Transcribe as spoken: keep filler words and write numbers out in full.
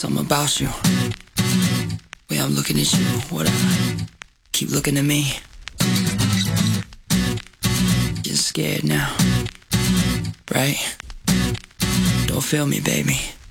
Something about you. Way I'm looking at you, whatever. Keep looking at me. You're scared now, right? Don't feel me, baby.